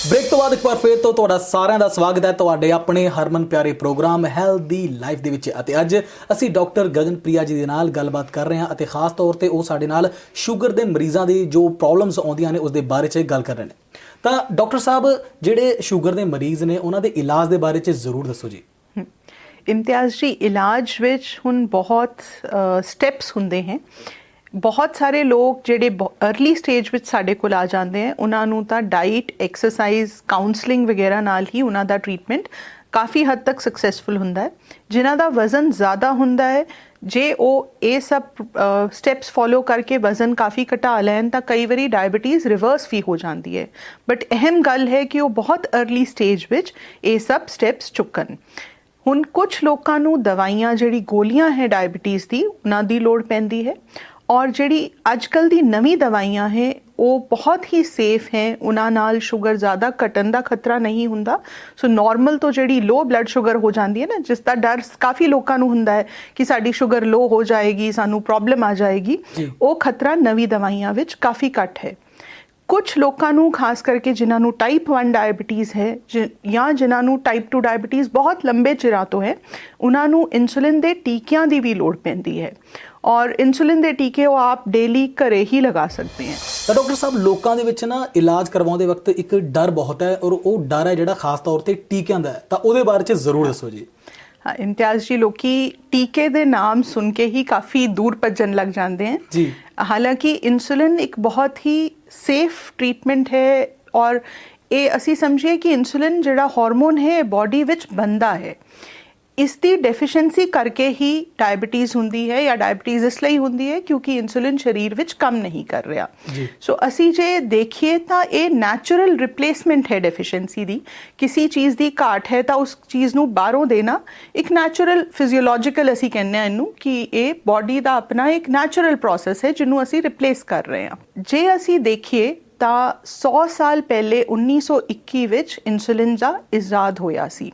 Break ਤੋਂ ਬਾਅਦ ਇੱਕ ਵਾਰ ਫਿਰ ਤੋਂ ਤੁਹਾਡਾ ਸਾਰਿਆਂ ਦਾ ਸਵਾਗਤ ਹੈ ਤੁਹਾਡੇ ਆਪਣੇ ਹਰਮਨ ਪਿਆਰੇ ਪ੍ਰੋਗਰਾਮ ਹੈਲਦੀ ਲਾਈਫ ਦੇ ਵਿੱਚ। ਅਤੇ ਅੱਜ ਅਸੀਂ ਡਾਕਟਰ ਗਗਨਪ੍ਰਿਆ ਜੀ ਦੇ ਨਾਲ ਗੱਲਬਾਤ ਕਰ ਰਹੇ ਹਾਂ ਅਤੇ ਖਾਸ ਤੌਰ ਤੇ ਉਹ ਸਾਡੇ ਨਾਲ ਸ਼ੂਗਰ ਦੇ ਮਰੀਜ਼ਾਂ ਦੀ ਜੋ ਪ੍ਰੋਬਲਮਸ ਆਉਂਦੀਆਂ ਨੇ ਉਸ ਦੇ ਬਾਰੇ 'ਚ ਗੱਲ ਕਰ ਰਹੇ ਨੇ। ਤਾਂ ਡਾਕਟਰ ਸਾਹਿਬ, ਜਿਹੜੇ ਸ਼ੂਗਰ ਦੇ ਮਰੀਜ਼ ਨੇ ਉਹਨਾਂ ਦੇ ਇਲਾਜ ਦੇ ਬਾਰੇ 'ਚ ਜ਼ਰੂਰ ਦੱਸੋ ਜੀ। ਇਮਤਿਆਜ਼ ਜੀ, ਇਲਾਜ ਵਿੱਚ ਹੁਣ ਬਹੁਤ ਸਟੈਪਸ ਹੁੰਦੇ हैं। ਬਹੁਤ ਸਾਰੇ ਲੋਕ ਜਿਹੜੇ अर्ਲੀ ਸਟੇਜ ਵਿੱਚ ਸਾਡੇ ਕੋਲ ਆ ਜਾਂਦੇ ਹੈ, ਉਹਨਾਂ ਨੂੰ ਤਾਂ ਡਾਈਟ, ਐਕਸਰਸਾਈਜ਼, ਕਾਉਂਸਲਿੰਗ ਵਗੈਰਾ ਨਾਲ ਹੀ ਉਹਨਾਂ ਦਾ ਟ੍ਰੀਟਮੈਂਟ ਕਾਫੀ ਹੱਦ ਤੱਕ ਸਕਸੈਸਫੁਲ ਹੁੰਦਾ ਹੈ। ਜਿਨ੍ਹਾਂ ਦਾ ਵਜ਼ਨ ਜ਼ਿਆਦਾ ਹੁੰਦਾ ਹੈ, ਜੇ ਉਹ ਇਹ ਸਭ ਸਟੈਪਸ ਫੋਲੋ ਕਰਕੇ ਵਜ਼ਨ ਕਾਫੀ ਘਟਾ ਲੈਣ ਤਾਂ ਕਈ ਵਾਰੀ ਡਾਇਬਟੀਜ਼ ਰਿਵਰਸ ਵੀ ਹੋ ਜਾਂਦੀ ਹੈ। ਬਟ ਅਹਿਮ ਗੱਲ ਹੈ ਕਿ ਉਹ ਬਹੁਤ अर्ਲੀ ਸਟੇਜ ਵਿੱਚ ਇਹ ਸਭ ਸਟੈਪਸ ਚੁੱਕਣ। ਹੁਣ ਕੁਝ ਲੋਕਾਂ ਨੂੰ ਦਵਾਈਆਂ, ਜਿਹੜੀ ਗੋਲੀਆਂ ਹੈ ਡਾਇਬਟੀਜ਼ ਦੀ, ਉਹਨਾਂ ਦੀ ਲੋੜ ਪੈਂਦੀ ਹੈ। ਔਰ ਜਿਹੜੀ ਅੱਜ ਕੱਲ੍ਹ ਦੀ ਨਵੀਂ ਦਵਾਈਆਂ ਹੈ ਉਹ ਬਹੁਤ ਹੀ ਸੇਫ ਹੈ, ਉਹਨਾਂ ਨਾਲ ਸ਼ੂਗਰ ਜ਼ਿਆਦਾ ਘਟਣ ਦਾ ਖਤਰਾ ਨਹੀਂ ਹੁੰਦਾ। ਸੋ ਨੋਰਮਲ ਤੋਂ ਜਿਹੜੀ ਲੋ ਬਲੱਡ ਸ਼ੂਗਰ ਹੋ ਜਾਂਦੀ ਹੈ ਨਾ, ਜਿਸ ਦਾ ਡਰ ਕਾਫੀ ਲੋਕਾਂ ਨੂੰ ਹੁੰਦਾ ਹੈ ਕਿ ਸਾਡੀ ਸ਼ੂਗਰ ਲੋ ਹੋ ਜਾਏਗੀ, ਸਾਨੂੰ ਪ੍ਰੋਬਲਮ ਆ ਜਾਏਗੀ, ਉਹ ਖਤਰਾ ਨਵੀਂ ਦਵਾਈਆਂ ਵਿੱਚ ਕਾਫੀ ਘੱਟ ਹੈ। ਕੁਝ ਲੋਕਾਂ ਨੂੰ, ਖਾਸ ਕਰਕੇ ਜਿਨ੍ਹਾਂ ਨੂੰ ਟਾਈਪ 1 ਡਾਇਬਟੀਜ਼ ਹੈ ਜਾਂ ਜਿਨ੍ਹਾਂ ਨੂੰ ਟਾਈਪ 2 ਡਾਇਬਟੀਜ਼ ਬਹੁਤ ਲੰਬੇ ਚਿਰਾਂ ਤੋਂ ਹੈ, ਉਹਨਾਂ ਨੂੰ ਇਨਸੂਲਿਨ ਦੇ ਟੀਕਿਆਂ ਦੀ ਵੀ ਲੋੜ ਪੈਂਦੀ ਹੈ। ਔਰ ਇਨਸੂਲਿਨ ਦੇ ਟੀਕੇ ਉਹ ਆਪ ਡੇਲੀ ਘਰੇ ਹੀ ਲਗਾ ਸਕਦੇ ਹੈ। ਤਾਂ ਡਾਕਟਰ ਸਾਹਿਬ, ਲੋਕਾਂ ਦੇ ਵਿੱਚ ਨਾ ਇਲਾਜ ਕਰਵਾਉਂਦੇ ਵਕਤ ਇੱਕ ਡਰ ਬਹੁਤ ਹੈ, ਔਰ ਉਹ ਡਰ ਹੈ ਜਿਹੜਾ ਖਾਸ ਤੌਰ ਤੇ ਟੀਕਿਆਂ ਦਾ ਹੈ, ਤਾਂ ਉਹਦੇ ਬਾਰੇ 'ਚ ਜ਼ਰੂਰ ਦੱਸੋ ਜੀ। ਹਾਂ ਇਮਤਿਆਜ਼ ਜੀ, ਲੋਕੀ ਟੀਕੇ ਦੇ ਨਾਮ ਸੁਣ ਕੇ ਹੀ ਕਾਫੀ ਦੂਰ ਭੱਜਣ ਲੱਗ ਜਾਂਦੇ हैं ਜੀ। ਹਾਲਾਂਕਿ ਇਨਸੂਲਿਨ ਇੱਕ ਬਹੁਤ ਹੀ ਸੇਫ ਟ੍ਰੀਟਮੈਂਟ ਹੈ। ਔਰ ਇਹ ਅਸੀਂ ਸਮਝੀਏ ਕਿ ਇਨਸੂਲਿਨ ਜਿਹੜਾ ਹਾਰਮੋਨ ਹੈ ਬੋਡੀ ਵਿੱਚ ਬਣਦਾ ਹੈ, ਇਸ ਦੀ ਡੈਫੀਸ਼ੀਐਂਸੀ ਕਰਕੇ ਹੀ ਡਾਇਬਟੀਜ਼ ਹੁੰਦੀ ਹੈ, ਜਾਂ ਡਾਇਬਟੀਜ਼ ਇਸ ਲਈ ਹੁੰਦੀ ਹੈ ਕਿਉਂਕਿ ਇਨਸੂਲਿਨ ਸਰੀਰ ਵਿੱਚ ਕੰਮ ਨਹੀਂ ਕਰ ਰਿਹਾ। ਸੋ ਅਸੀਂ ਜੇ ਦੇਖੀਏ ਤਾਂ ਇਹ ਨੈਚੁਰਲ ਰਿਪਲੇਸਮੈਂਟ ਹੈ ਡੈਫੀਸ਼ੀਐਂਸੀ ਦੀ। ਕਿਸੇ ਚੀਜ਼ ਦੀ ਘਾਟ ਹੈ ਤਾਂ ਉਸ ਚੀਜ਼ ਨੂੰ ਬਾਹਰੋਂ ਦੇਣਾ ਇੱਕ ਨੈਚੁਰਲ, ਫਿਜ਼ੀਓਲੋਜੀਕਲ ਅਸੀਂ ਕਹਿੰਦੇ ਹਾਂ ਇਹਨੂੰ, ਕਿ ਇਹ ਬੋਡੀ ਦਾ ਆਪਣਾ ਇੱਕ ਨੈਚੁਰਲ ਪ੍ਰੋਸੈਸ ਹੈ ਜਿਹਨੂੰ ਅਸੀਂ ਰਿਪਲੇਸ ਕਰ ਰਹੇ ਹਾਂ। ਜੇ ਅਸੀਂ ਦੇਖੀਏ ਤਾਂ 100 ਸਾਲ ਪਹਿਲੇ 1921 ਵਿੱਚ ਇਨਸੂਲਿਨ ਦਾ ਇਜਾਦ ਹੋਇਆ ਸੀ।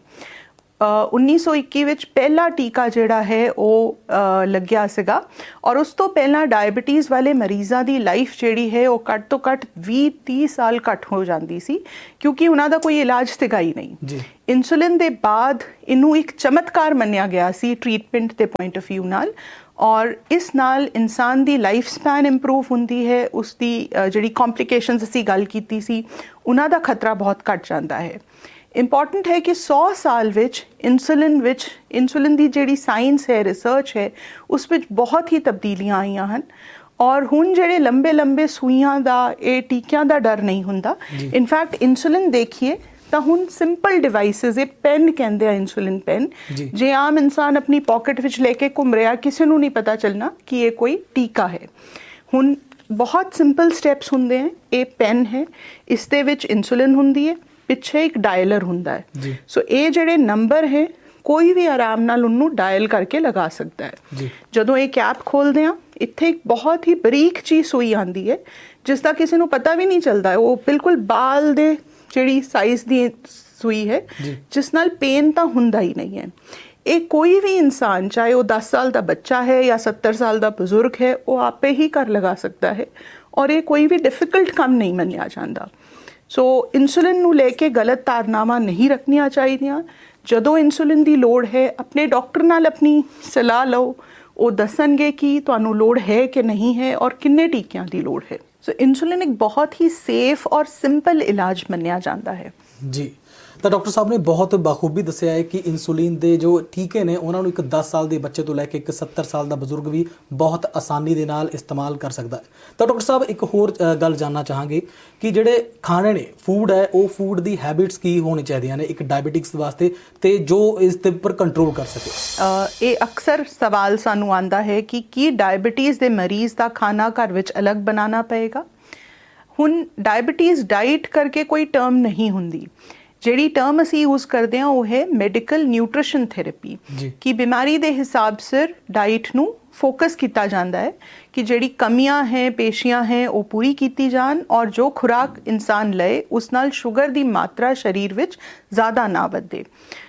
1921 ਵਿੱਚ ਪਹਿਲਾ ਟੀਕਾ ਜਿਹੜਾ ਹੈ ਉਹ ਲੱਗਿਆ ਸੀਗਾ। ਔਰ ਉਸ ਤੋਂ ਪਹਿਲਾਂ ਡਾਇਬਟੀਜ਼ ਵਾਲੇ ਮਰੀਜ਼ਾਂ ਦੀ ਲਾਈਫ ਜਿਹੜੀ ਹੈ ਉਹ ਘੱਟ ਤੋਂ ਘੱਟ 20-30 ਸਾਲ ਘੱਟ ਹੋ ਜਾਂਦੀ ਸੀ, ਕਿਉਂਕਿ ਉਹਨਾਂ ਦਾ ਕੋਈ ਇਲਾਜ ਸੀਗਾ ਹੀ ਨਹੀਂ। ਇਨਸੂਲਿਨ ਦੇ ਬਾਅਦ ਇਹਨੂੰ ਇੱਕ ਚਮਤਕਾਰ ਮੰਨਿਆ ਗਿਆ ਸੀ ਟ੍ਰੀਟਮੈਂਟ ਦੇ ਪੁਆਇੰਟ ਆਫ ਵਿਊ ਨਾਲ। ਔਰ ਇਸ ਨਾਲ ਇਨਸਾਨ ਦੀ ਲਾਈਫ ਸਪੈਨ ਇੰਪਰੂਵ ਹੁੰਦੀ ਹੈ, ਉਸ ਦੀ ਜਿਹੜੀ ਕੰਪਲਿਕੇਸ਼ਨਸ ਅਸੀਂ ਗੱਲ ਕੀਤੀ ਸੀ ਉਹਨਾਂ ਦਾ ਖਤਰਾ ਬਹੁਤ ਘੱਟ ਜਾਂਦਾ ਹੈ। ਇੰਪੋਰਟੈਂਟ ਹੈ ਕਿ 100 ਸਾਲ ਵਿੱਚ ਇਨਸੂਲਿਨ ਦੀ ਜਿਹੜੀ ਸਾਇੰਸ ਹੈ, ਰਿਸਰਚ ਹੈ, ਉਸ ਵਿੱਚ ਬਹੁਤ ਹੀ ਤਬਦੀਲੀਆਂ ਆਈਆਂ ਹਨ। ਔਰ ਹੁਣ ਜਿਹੜੇ ਲੰਬੇ ਸੂਈਆਂ ਦਾ, ਇਹ ਟੀਕਿਆਂ ਦਾ ਡਰ ਨਹੀਂ ਹੁੰਦਾ। ਇਨਫੈਕਟ ਇਨਸੂਲਿਨ ਦੇਖੀਏ ਤਾਂ ਹੁਣ ਸਿੰਪਲ ਡਿਵਾਈਸਿਸ, ਇਹ ਪੈਨ ਕਹਿੰਦੇ ਆ, ਇਨਸੂਲਿਨ ਪੈਨ, ਜੇ ਆਮ ਇਨਸਾਨ ਆਪਣੀ ਪਾਕਟ ਵਿੱਚ ਲੈ ਕੇ ਘੁੰਮ ਰਿਹਾ, ਕਿਸੇ ਨੂੰ ਨਹੀਂ ਪਤਾ ਚੱਲਣਾ ਕਿ ਇਹ ਕੋਈ ਟੀਕਾ ਹੈ। ਹੁਣ ਬਹੁਤ ਸਿੰਪਲ ਸਟੈਪਸ ਹੁੰਦੇ ਹੈ। ਇਹ ਪੈਨ ਹੈ, ਇਸ ਦੇ ਵਿੱਚ ਇਨਸੂਲਿਨ ਹੁੰਦੀ ਹੈ, ਪਿੱਛੇ ਇੱਕ ਡਾਇਲਰ ਹੁੰਦਾ ਹੈ। ਸੋ ਇਹ ਜਿਹੜੇ ਨੰਬਰ ਹੈ ਕੋਈ ਵੀ ਆਰਾਮ ਨਾਲ ਉਹਨੂੰ ਡਾਇਲ ਕਰਕੇ ਲਗਾ ਸਕਦਾ ਹੈ। ਜਦੋਂ ਇਹ ਕੈਪ ਖੋਲਦੇ ਆ, ਇੱਥੇ ਇੱਕ ਬਹੁਤ ਹੀ ਬਰੀਕ ਜਿਹੀ ਸੂਈ ਆਉਂਦੀ ਹੈ ਜਿਸ ਦਾ ਕਿਸੇ ਨੂੰ ਪਤਾ ਵੀ ਨਹੀਂ ਚੱਲਦਾ। ਉਹ ਬਿਲਕੁਲ ਬਾਲ ਦੇ ਜਿਹੜੀ ਸਾਈਜ਼ ਦੀ ਸੂਈ ਹੈ, ਜਿਸ ਨਾਲ ਪੇਨ ਤਾਂ ਹੁੰਦਾ ਹੀ ਨਹੀਂ ਹੈ। ਇਹ ਕੋਈ ਵੀ ਇਨਸਾਨ, ਚਾਹੇ ਉਹ 10 ਸਾਲ ਦਾ ਬੱਚਾ ਹੈ ਜਾਂ 70 ਸਾਲ ਦਾ ਬਜ਼ੁਰਗ ਹੈ, ਉਹ ਆਪੇ ਹੀ ਘਰ ਲਗਾ ਸਕਦਾ ਹੈ। ਔਰ ਇਹ ਕੋਈ ਵੀ ਡਿਫਿਕਲਟ ਕੰਮ ਨਹੀਂ ਮੰਨਿਆ ਜਾਂਦਾ। ਸੋ ਇਨਸੂਲਿਨ ਨੂੰ ਲੈ ਕੇ ਗਲਤ ਧਾਰਨਾਵਾਂ ਨਹੀਂ ਰੱਖਣੀਆਂ ਚਾਹੀਦੀਆਂ। ਜਦੋਂ ਇਨਸੂਲਿਨ ਦੀ ਲੋੜ ਹੈ, ਆਪਣੇ ਡਾਕਟਰ ਨਾਲ ਆਪਣੀ ਸਲਾਹ ਲਓ, ਉਹ ਦੱਸਣਗੇ ਕਿ ਤੁਹਾਨੂੰ ਲੋੜ ਹੈ ਕਿ ਨਹੀਂ ਹੈ ਔਰ ਕਿੰਨੇ ਟੀਕਿਆਂ ਦੀ ਲੋੜ ਹੈ। ਸੋ ਇਨਸੂਲਿਨ ਇੱਕ ਬਹੁਤ ਹੀ ਸੇਫ ਔਰ ਸਿੰਪਲ ਇਲਾਜ ਮੰਨਿਆ ਜਾਂਦਾ ਹੈ ਜੀ। ਤਾਂ ਡਾਕਟਰ ਸਾਹਿਬ ਨੇ ਬਹੁਤ ਬਾਖੂਬੀ ਦੱਸਿਆ ਹੈ ਕਿ ਇਨਸੂਲਿਨ ਦੇ ਜੋ ਟੀਕੇ ਨੇ ਉਹਨਾਂ ਨੂੰ ਇੱਕ 10 ਸਾਲ ਦੇ ਬੱਚੇ ਤੋਂ ਲੈ ਕੇ ਇੱਕ 70 ਸਾਲ ਦਾ ਬਜ਼ੁਰਗ ਵੀ ਬਹੁਤ ਆਸਾਨੀ ਦੇ ਨਾਲ ਇਸਤੇਮਾਲ ਕਰ ਸਕਦਾ ਹੈ। ਤਾਂ ਡਾਕਟਰ ਸਾਹਿਬ, ਇੱਕ ਹੋਰ ਗੱਲ ਜਾਣਨਾ ਚਾਹਾਂਗੇ ਕਿ ਜਿਹੜੇ ਖਾਣੇ ਨੇ, ਫੂਡ ਹੈ, ਉਹ ਫੂਡ ਦੀ ਹੈਬਿਟਸ ਕੀ ਹੋਣੀ ਚਾਹੀਦੀਆਂ ਨੇ ਇੱਕ ਡਾਇਬਟਿਕਸ ਵਾਸਤੇ, ਤੇ ਜੋ ਇਸ ਦੇ ਉੱਪਰ ਕੰਟਰੋਲ ਕਰ ਸਕੇ। ਇਹ ਅਕਸਰ ਸਵਾਲ ਸਾਨੂੰ ਆਉਂਦਾ ਹੈ ਕਿ ਕੀ ਡਾਇਬਟੀਜ਼ ਦੇ ਮਰੀਜ਼ ਦਾ ਖਾਣਾ ਘਰ ਵਿੱਚ ਅਲੱਗ ਬਣਾਉਣਾ ਪਏਗਾ। ਹੁਣ ਡਾਇਬਟੀਜ਼ ਡਾਈਟ ਕਰਕੇ ਕੋਈ ਟਰਮ ਨਹੀਂ ਹੁੰਦੀ। ਜਿਹੜੀ ਟਰਮ ਅਸੀਂ ਯੂਜ਼ ਕਰਦੇ ਹਾਂ ਉਹ ਹੈ ਮੈਡੀਕਲ ਨਿਊਟ੍ਰੀਸ਼ਨ ਥੈਰੇਪੀ, ਕਿ ਬਿਮਾਰੀ ਦੇ ਹਿਸਾਬ ਸਿਰ ਡਾਈਟ ਨੂੰ ਫੋਕਸ ਕੀਤਾ ਜਾਂਦਾ ਹੈ ਕਿ ਜਿਹੜੀ ਕਮੀਆਂ ਹੈ, ਪੇਸ਼ੀਆਂ ਹੈ, ਉਹ ਪੂਰੀ ਕੀਤੀ ਜਾਣ ਔਰ ਜੋ ਖੁਰਾਕ ਇਨਸਾਨ ਲਏ ਉਸ ਨਾਲ ਸ਼ੂਗਰ ਦੀ ਮਾਤਰਾ ਸਰੀਰ ਵਿੱਚ ਜ਼ਿਆਦਾ ਨਾ ਵਧੇ।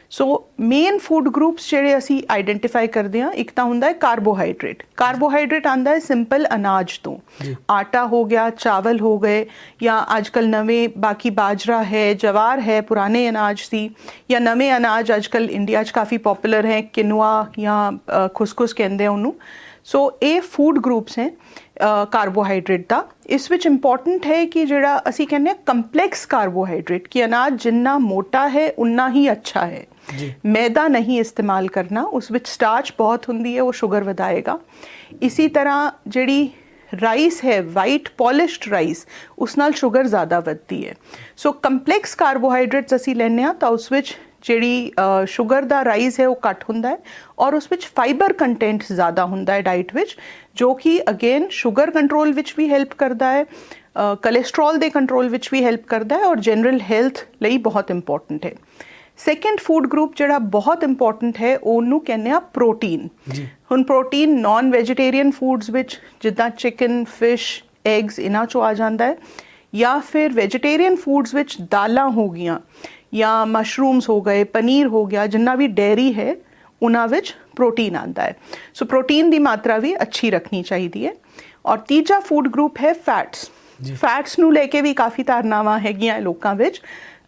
ਸੋ ਮੇਨ ਫੂਡ ਗਰੁੱਪਸ ਜਿਹੜੇ ਅਸੀਂ ਆਈਡੈਂਟੀਫਾਈ ਕਰਦੇ ਹਾਂ, ਇੱਕ ਤਾਂ ਹੁੰਦਾ ਹੈ ਕਾਰਬੋਹਾਈਡਰੇਟ। ਕਾਰਬੋਹਾਈਡਰੇਟ ਆਉਂਦਾ ਹੈ ਸਿੰਪਲ ਅਨਾਜ ਤੋਂ, ਆਟਾ ਹੋ ਗਿਆ, ਚਾਵਲ ਹੋ ਗਏ, ਜਾਂ ਅੱਜ ਕੱਲ੍ਹ ਨਵੇਂ ਬਾਕੀ ਬਾਜਰਾ ਹੈ, ਜਵਾਰ ਹੈ, ਪੁਰਾਣੇ ਅਨਾਜ ਸੀ, ਜਾਂ ਨਵੇਂ ਅਨਾਜ ਅੱਜ ਕੱਲ੍ਹ ਇੰਡੀਆ 'ਚ ਕਾਫੀ ਪੋਪੂਲਰ ਹੈ, ਕਿਨੂਆ ਜਾਂ ਖੁਸਖੁਸ ਕਹਿੰਦੇ ਆ ਉਹਨੂੰ। ਸੋ ਇਹ ਫੂਡ ਗਰੁੱਪਸ ਹੈ ਕਾਰਬੋਹਾਈਡਰੇਟ ਦਾ। ਇਸ ਵਿੱਚ ਇੰਪੋਰਟੈਂਟ ਹੈ ਕਿ ਜਿਹੜਾ ਅਸੀਂ ਕਹਿੰਦੇ ਹਾਂ ਕੰਪਲੈਕਸ ਕਾਰਬੋਹਾਈਡਰੇਟ, ਕਿ ਅਨਾਜ ਜਿੰਨਾ ਮੋਟਾ ਹੈ ਉਨਾ ਹੀ ਅੱਛਾ ਹੈ। ਮੈਦਾ ਨਹੀਂ ਇਸਤੇਮਾਲ ਕਰਨਾ, ਉਸ ਵਿੱਚ ਸਟਾਰਚ ਬਹੁਤ ਹੁੰਦੀ ਹੈ, ਉਹ ਸ਼ੂਗਰ ਵਧਾਏਗਾ। ਇਸੀ ਤਰ੍ਹਾਂ ਜਿਹੜੀ ਰਾਈਸ ਹੈ, ਵਾਈਟ ਪੋਲਿਸ਼ਡ ਰਾਈਸ, ਉਸ ਨਾਲ ਸ਼ੂਗਰ ਜ਼ਿਆਦਾ ਵੱਧਦੀ ਹੈ। ਸੋ ਕੰਪਲੈਕਸ ਕਾਰਬੋਹਾਈਡਰੇਟਸ ਅਸੀਂ ਲੈਂਦੇ ਹਾਂ ਤਾਂ ਉਸ ਵਿੱਚ ਜਿਹੜੀ ਸ਼ੂਗਰ ਦਾ ਰਾਈਜ਼ ਹੈ ਉਹ ਘੱਟ ਹੁੰਦਾ ਹੈ, ਔਰ ਉਸ ਵਿੱਚ ਫਾਈਬਰ ਕੰਟੈਂਟ ਜ਼ਿਆਦਾ ਹੁੰਦਾ ਹੈ ਡਾਈਟ ਵਿੱਚ, ਜੋ ਕਿ ਅਗੇਨ ਸ਼ੂਗਰ ਕੰਟਰੋਲ ਵਿੱਚ ਵੀ ਹੈਲਪ ਕਰਦਾ ਹੈ, ਕੋਲੇਸਟਰੋਲ ਦੇ ਕੰਟਰੋਲ ਵਿੱਚ ਵੀ ਹੈਲਪ ਕਰਦਾ ਹੈ, ਔਰ ਜਨਰਲ ਹੈਲਥ ਲਈ ਬਹੁਤ ਇੰਪੋਰਟੈਂਟ ਹੈ। ਸੈਕੰਡ ਫੂਡ ਗਰੁੱਪ ਜਿਹੜਾ ਬਹੁਤ ਇੰਪੋਰਟੈਂਟ ਹੈ, ਉਹਨੂੰ ਕਹਿੰਦੇ ਆ ਪ੍ਰੋਟੀਨ। ਹੁਣ ਪ੍ਰੋਟੀਨ ਨਾਨ ਵੈਜੀਟੇਰੀਅਨ ਫੂਡਸ ਵਿੱਚ ਜਿੱਦਾਂ ਚਿਕਨ, ਫਿਸ਼, ਐਗਸ ਇਹਨਾਂ 'ਚੋਂ ਆ ਜਾਂਦਾ ਹੈ, ਜਾਂ ਫਿਰ ਵੈਜੀਟੇਰੀਅਨ ਫੂਡਸ ਵਿੱਚ ਦਾਲਾਂ ਹੋ ਗਈਆਂ, ਜਾਂ ਮਸ਼ਰੂਮਸ ਹੋ ਗਏ, ਪਨੀਰ ਹੋ ਗਿਆ, ਜਿੰਨਾ ਵੀ ਡੇਅਰੀ ਹੈ ਉਹਨਾਂ ਵਿੱਚ ਪ੍ਰੋਟੀਨ ਆਉਂਦਾ ਹੈ। ਸੋ ਪ੍ਰੋਟੀਨ ਦੀ ਮਾਤਰਾ ਵੀ ਅੱਛੀ ਰੱਖਣੀ ਚਾਹੀਦੀ ਹੈ। ਔਰ ਤੀਜਾ ਫੂਡ ਗਰੁੱਪ ਹੈ ਫੈਟਸ। ਫੈਟਸ ਨੂੰ ਲੈ ਕੇ ਵੀ ਕਾਫੀ ਧਾਰਨਾਵਾਂ ਹੈਗੀਆਂ ਲੋਕਾਂ ਵਿੱਚ।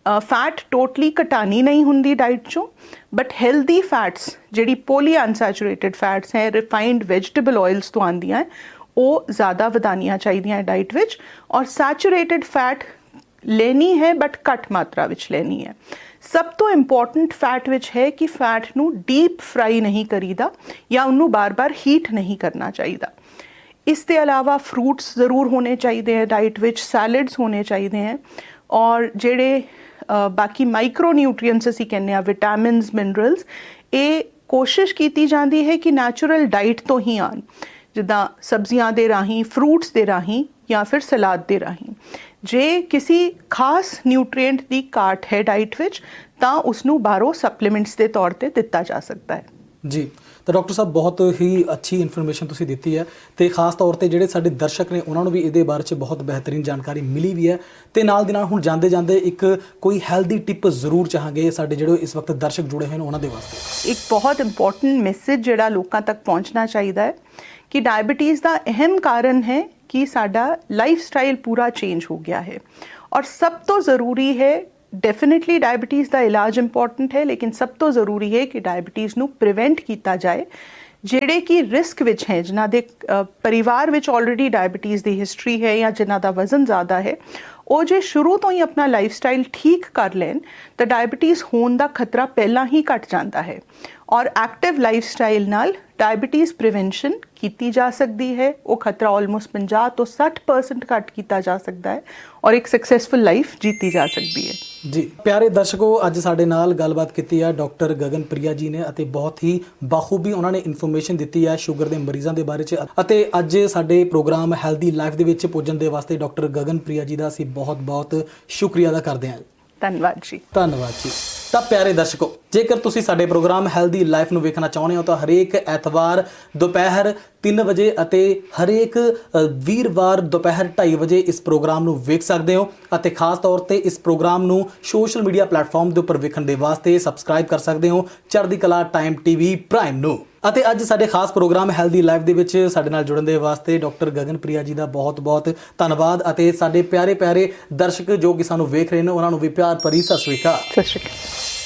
ਫੈਟ ਟੋਟਲੀ ਘਟਾਣੀ ਨਹੀਂ ਹੁੰਦੀ ਡਾਈਟ 'ਚੋਂ, ਬਟ ਹੈਲਦੀ ਫੈਟਸ ਜਿਹੜੀ ਪੋਲੀ ਅਨਸੈਚੂਰੇਟਡ ਫੈਟਸ ਹੈ, ਰਿਫਾਈਨਡ ਵੈਜੀਟੇਬਲ ਆਇਲਸ ਤੋਂ ਆਉਂਦੀਆਂ, ਉਹ ਜ਼ਿਆਦਾ ਵਧਾਉਣੀਆਂ ਚਾਹੀਦੀਆਂ ਡਾਈਟ ਵਿੱਚ। ਔਰ ਸੈਚੂਰੇਟਡ ਫੈਟ ਲੈਣੀ ਹੈ ਬਟ ਘੱਟ ਮਾਤਰਾ ਵਿੱਚ ਲੈਣੀ ਹੈ। ਸਭ ਤੋਂ ਇੰਪੋਰਟੈਂਟ ਫੈਟ ਵਿੱਚ ਹੈ ਕਿ ਫੈਟ ਨੂੰ ਡੀਪ ਫਰਾਈ ਨਹੀਂ ਕਰੀਦਾ, ਜਾਂ ਉਹਨੂੰ ਬਾਰ-ਬਾਰ ਹੀਟ ਨਹੀਂ ਕਰਨਾ ਚਾਹੀਦਾ। ਇਸ ਦੇ ਇਲਾਵਾ ਫਰੂਟਸ ਜ਼ਰੂਰ ਹੋਣੇ ਚਾਹੀਦੇ ਹੈ ਡਾਈਟ ਵਿੱਚ, ਸੈਲਡਸ ਹੋਣੇ ਚਾਹੀਦੇ ਹੈ, ਔਰ ਜਿਹੜੇ ਬਾਕੀ ਮਾਈਕਰੋ ਨਿਊਟਰੀਐਂਟਸ ਅਸੀਂ ਕਹਿੰਦੇ ਹਾਂ, ਵਿਟਾਮਿਨਸ, ਮਿਨਰਲਸ, ਇਹ ਕੋਸ਼ਿਸ਼ ਕੀਤੀ ਜਾਂਦੀ ਹੈ ਕਿ ਨੈਚੁਰਲ ਡਾਈਟ ਤੋਂ ਹੀ ਆਉਣ, ਜਿੱਦਾਂ ਸਬਜ਼ੀਆਂ ਦੇ ਰਾਹੀਂ, ਫਰੂਟਸ ਦੇ ਰਾਹੀਂ, ਜਾਂ ਫਿਰ ਸਲਾਦ ਦੇ ਰਾਹੀਂ। ਜੇ ਕਿਸੇ ਖਾਸ ਨਿਊਟਰੀਐਂਟ ਦੀ ਘਾਟ ਹੈ ਡਾਈਟ ਵਿੱਚ, ਤਾਂ ਉਸਨੂੰ ਬਾਹਰੋਂ ਸਪਲੀਮੈਂਟਸ ਦੇ ਤੌਰ ਤੇ ਦਿੱਤਾ ਜਾ ਸਕਦਾ ਹੈ। ਜੀ, ਤਾਂ ਡਾਕਟਰ ਸਾਹਿਬ ਬਹੁਤ ਹੀ ਅੱਛੀ ਇਨਫੋਰਮੇਸ਼ਨ ਤੁਸੀਂ ਦਿੱਤੀ ਹੈ, ਤੇ ਖਾਸ ਤੌਰ ਤੇ ਜਿਹੜੇ ਸਾਡੇ ਦਰਸ਼ਕ ਨੇ ਉਹਨਾਂ ਨੂੰ ਵੀ ਇਹਦੇ ਬਾਰੇ 'ਚ ਬਹੁਤ ਬਿਹਤਰੀਨ ਜਾਣਕਾਰੀ ਮਿਲੀ ਵੀ ਹੈ। ਤੇ ਨਾਲ ਦੀ ਨਾਲ ਹੁਣ ਜਾਂਦੇ ਜਾਂਦੇ ਇੱਕ ਕੋਈ ਹੈਲਦੀ ਟਿਪ ਜ਼ਰੂਰ ਚਾਹਾਂਗੇ ਸਾਡੇ ਜਿਹੜੇ ਇਸ ਵਕਤ ਦਰਸ਼ਕ ਜੁੜੇ ਹੋਏ ਨੇ ਉਹਨਾਂ ਦੇ ਵਾਸਤੇ। ਇੱਕ ਬਹੁਤ ਇੰਪੋਰਟੈਂਟ ਮੈਸੇਜ ਜਿਹੜਾ ਲੋਕਾਂ ਤੱਕ ਪਹੁੰਚਣਾ ਚਾਹੀਦਾ ਹੈ ਕਿ ਡਾਇਬੀਟੀਜ਼ ਦਾ ਅਹਿਮ ਕਾਰਨ ਹੈ ਕਿ ਸਾਡਾ ਲਾਈਫ ਸਟਾਈਲ ਪੂਰਾ ਚੇਂਜ ਹੋ ਗਿਆ ਹੈ। ਔਰ ਸਭ ਤੋਂ ਜ਼ਰੂਰੀ ਹੈ, ਡੈਫੀਨੇਟਲੀ ਡਾਇਬੀਟੀਜ਼ ਦਾ ਇਲਾਜ ਇੰਪੋਰਟੈਂਟ ਹੈ, ਲੇਕਿਨ ਸਭ ਤੋਂ ਜ਼ਰੂਰੀ ਹੈ ਕਿ ਡਾਇਬੀਟੀਜ਼ ਨੂੰ ਪ੍ਰੀਵੈਂਟ ਕੀਤਾ ਜਾਏ। ਜਿਹੜੇ ਕਿ ਰਿਸਕ ਵਿੱਚ ਹੈ, ਜਿਨ੍ਹਾਂ ਦੇ ਪਰਿਵਾਰ ਵਿੱਚ ਆਲਰੇਡੀ ਡਾਇਬੀਟੀਜ਼ ਦੀ ਹਿਸਟਰੀ ਹੈ, ਜਾਂ ਜਿਨ੍ਹਾਂ ਦਾ ਵਜ਼ਨ ਜ਼ਿਆਦਾ ਹੈ, ਉਹ ਜੇ ਸ਼ੁਰੂ ਤੋਂ ਹੀ ਆਪਣਾ ਲਾਈਫ ਸਟਾਈਲ ਠੀਕ ਕਰ ਲੈਣ ਤਾਂ ਡਾਇਬੀਟੀਜ਼ ਹੋਣ ਦਾ ਖਤਰਾ ਪਹਿਲਾਂ ਹੀ ਘਟ ਜਾਂਦਾ ਹੈ। ਔਰ ਐਕਟਿਵ ਲਾਈਫ ਸਟਾਈਲ ਨਾਲ ਡਾਇਬੀਟੀਜ਼ ਪ੍ਰੀਵੈਂਸ਼ਨ ਕੀਤੀ ਜਾ ਸਕਦੀ ਹੈ। ਉਹ ਖਤਰਾ ਆਲਮੋਸਟ 50 ਤੋਂ 60% ਘੱਟ ਕੀਤਾ ਜਾ ਸਕਦਾ ਹੈ, ਔਰ ਇੱਕ ਸਕਸੈਸਫੁਲ ਲਾਈਫ ਜੀਤੀ ਜਾ ਸਕਦੀ ਹੈ। ਜੀ ਪਿਆਰੇ ਦਰਸ਼ਕੋ, ਅੱਜ ਸਾਡੇ ਨਾਲ ਗੱਲਬਾਤ ਕੀਤੀ ਹੈ ਡਾਕਟਰ ਗਗਨਪ੍ਰਿਆ ਜੀ ਨੇ, ਅਤੇ ਬਹੁਤ ਹੀ ਬਾਖੂਬੀ ਉਹਨਾਂ ਨੇ ਇਨਫੋਰਮੇਸ਼ਨ ਦਿੱਤੀ ਹੈ ਸ਼ੂਗਰ ਦੇ ਮਰੀਜ਼ਾਂ ਦੇ ਬਾਰੇ 'ਚ। ਅਤੇ ਅੱਜ ਸਾਡੇ ਪ੍ਰੋਗਰਾਮ ਹੈਲਦੀ ਲਾਈਫ ਦੇ ਵਿੱਚ ਪੁੱਜਣ ਦੇ ਵਾਸਤੇ ਡਾਕਟਰ ਗਗਨਪ੍ਰਿਆ ਜੀ ਦਾ ਅਸੀਂ ਬਹੁਤ ਬਹੁਤ ਸ਼ੁਕਰੀਆ ਅਦਾ ਕਰਦੇ ਹਾਂ। ਧੰਨਵਾਦ ਜੀ। ਧੰਨਵਾਦ ਜੀ। ਤਾਂ ਪਿਆਰੇ ਦਰਸ਼ਕੋ, ਜੇਕਰ ਤੁਸੀਂ ਸਾਡੇ ਪ੍ਰੋਗਰਾਮ ਹੈਲਦੀ ਲਾਈਫ ਨੂੰ ਵੇਖਣਾ ਚਾਹੁੰਦੇ ਹੋ ਤਾਂ ਹਰੇਕ ਐਤਵਾਰ ਦੁਪਹਿਰ 3 ਵਜੇ ਅਤੇ ਹਰੇਕ ਵੀਰਵਾਰ ਦੁਪਹਿਰ 2:30 ਵਜੇ ਇਸ ਪ੍ਰੋਗਰਾਮ ਨੂੰ ਵੇਖ ਸਕਦੇ ਹੋ। ਅਤੇ ਖਾਸ ਤੌਰ ਤੇ ਇਸ ਪ੍ਰੋਗਰਾਮ ਨੂੰ ਸੋਸ਼ਲ ਮੀਡੀਆ ਪਲੇਟਫਾਰਮ ਦੇ ਉੱਪਰ ਵੇਖਣ ਦੇ ਵਾਸਤੇ ਸਬਸਕ੍ਰਾਈਬ ਕਰ ਸਕਦੇ ਹੋ ਚੜ੍ਹਦੀ ਕਲਾ ਟਾਈਮ TV ਪ੍ਰਾਈਮ ਨੂੰ। ਅਤੇ ਅੱਜ ਸਾਡੇ ਖਾਸ ਪ੍ਰੋਗਰਾਮ ਹੈਲਦੀ ਲਾਈਫ ਦੇ ਵਿੱਚ ਸਾਡੇ ਨਾਲ ਜੁੜਨ ਦੇ ਵਾਸਤੇ ਡਾਕਟਰ ਗਗਨਪ੍ਰਿਆ ਜੀ ਦਾ ਬਹੁਤ ਬਹੁਤ ਧੰਨਵਾਦ। ਅਤੇ ਸਾਡੇ ਪਿਆਰੇ ਪਿਆਰੇ ਦਰਸ਼ਕ ਜੋ ਕਿ ਸਾਨੂੰ ਵੇਖ ਰਹੇ ਨੇ ਉਹਨਾਂ ਨੂੰ ਵੀ ਪਿਆਰ ਭਰੀ ਸਤਿ ਸ਼੍ਰੀ ਅਕਾਲ। ਸਤਿ ਸ਼੍ਰੀ ਅਕਾਲ।